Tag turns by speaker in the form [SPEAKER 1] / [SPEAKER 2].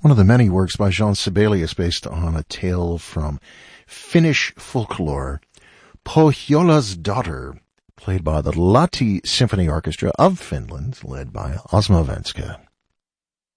[SPEAKER 1] one of the many works by Jean Sibelius based on a tale from Finnish folklore, Pohjola's Daughter, played by the Lahti Symphony Orchestra of Finland, led by Osmo Venska.